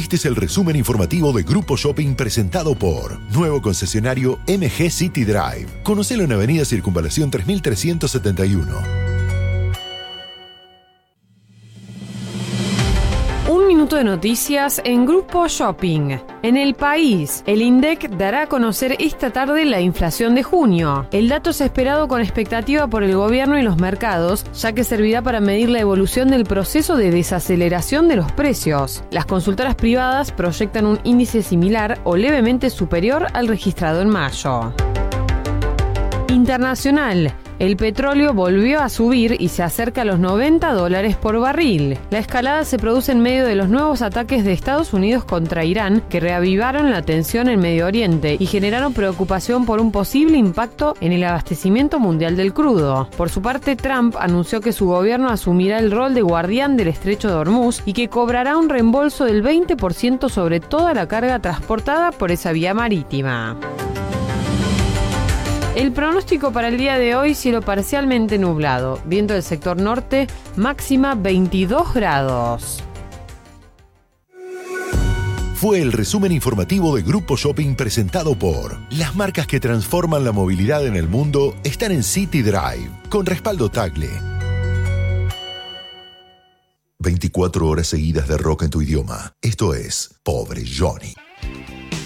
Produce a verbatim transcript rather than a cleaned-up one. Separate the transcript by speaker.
Speaker 1: Este es el resumen informativo de Grupo Shopping presentado por nuevo concesionario M G City Drive. Conocelo en Avenida Circunvalación tres mil trescientos setenta y uno.
Speaker 2: Un minuto de noticias en Grupo Shopping. En el país, el INDEC dará a conocer esta tarde la inflación de junio. El dato es esperado con expectativa por el gobierno y los mercados, ya que servirá para medir la evolución del proceso de desaceleración de los precios. Las consultoras privadas proyectan un índice similar o levemente superior al registrado en mayo. Internacional. El petróleo volvió a subir y se acerca a los noventa dólares por barril. La escalada se produce en medio de los nuevos ataques de Estados Unidos contra Irán, que reavivaron la tensión en Medio Oriente y generaron preocupación por un posible impacto en el abastecimiento mundial del crudo. Por su parte, Trump anunció que su gobierno asumirá el rol de guardián del estrecho de Hormuz y que cobrará un reembolso del veinte por ciento sobre toda la carga transportada por esa vía marítima. El pronóstico para el día de hoy: cielo parcialmente nublado, viento del sector norte, máxima veintidós grados.
Speaker 1: Fue el resumen informativo de Grupo Shopping presentado por las marcas que transforman la movilidad en el mundo están en City Drive, con respaldo Tagle. veinticuatro horas seguidas de rock en tu idioma. Esto es Pobre Johnny.